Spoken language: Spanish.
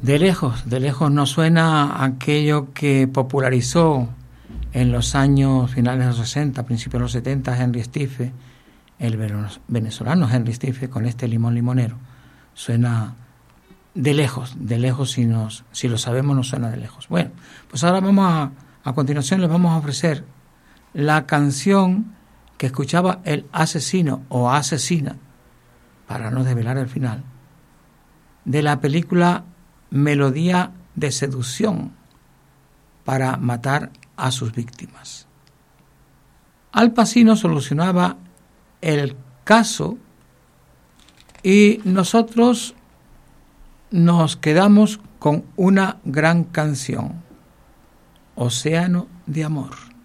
De lejos nos suena aquello que popularizó en los años finales de los 60, principios de los 70, Henry Stife, el venezolano Henry Stife, con este Limón Limonero. Suena de lejos, si lo sabemos nos suena de lejos. Bueno, pues ahora a continuación les vamos a ofrecer la canción que escuchaba el asesino o asesina, para no desvelar el final, de la película Melodía de seducción, para matar a sus víctimas. Al Pacino solucionaba el caso y nosotros nos quedamos con una gran canción, Océano de Amor.